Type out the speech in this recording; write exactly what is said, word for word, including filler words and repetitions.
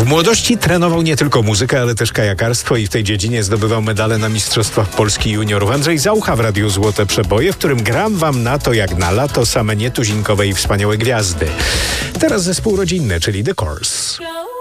W młodości trenował nie tylko muzykę, ale też kajakarstwo i w tej dziedzinie zdobywał medale na Mistrzostwach Polski Juniorów. Andrzej Zaucha w Radiu Złote Przeboje, w którym gram wam na to jak na lato same nietuzinkowe i wspaniałe gwiazdy. Teraz zespół rodzinny, czyli The Corrs.